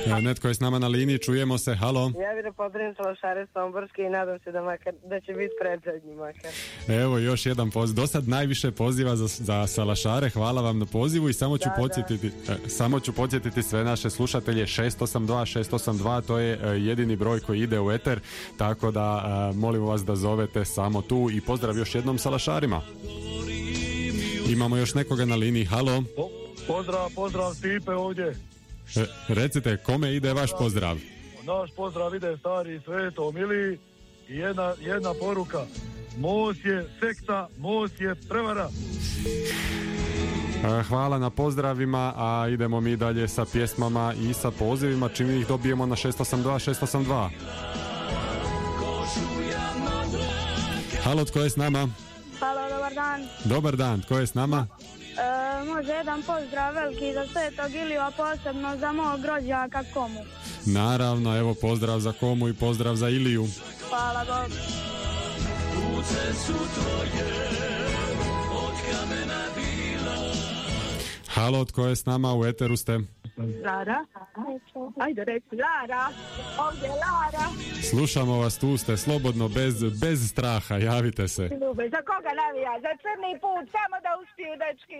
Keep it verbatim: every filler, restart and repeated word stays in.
E, netko je s nama na liniji, čujemo se, halo. Ja bih da pozdravim salašare Somborske i nadam se da, makar, da će biti predzadnji makar. Evo još jedan poziv. Do sad najviše poziva za, za salašare, hvala vam na pozivu i samo ću da, podsjetiti da. E, samo ću podsjetiti sve naše slušatelje šest osam dva šest osam dva, to je e, jedini broj koji ide u eter, tako da e, molim vas da zovete samo tu i pozdrav još jednom salašarima. Imamo još nekoga na liniji, halo. Po, pozdrav, pozdrav Stipe ovdje. E, recite, kome ide vaš pozdrav? Naš pozdrav ide stari Sveto Mili i jedna, jedna poruka. Most je sekta, most je prevara. E, hvala na pozdravima, a idemo mi dalje sa pjesmama i sa pozivima, čim ih dobijemo na šest osam dva šest osam dva. Halo, tko je s nama? Halo, dobar dan. Dobar dan, tko je s nama? E, može jedan pozdrav veliki za Svetog Iliju, a posebno za mog rođaka Komu. Naravno, evo pozdrav za Komu i pozdrav za Iliju. Hvala Bog. Halo, tko je s nama? U eteru ste. Lara. Ajde reći Lara. Ovdje je Lara. Slušamo vas, tu ste, slobodno, bez, bez straha, javite se. Za koga navija? Za crni put, samo da uspiju dečki.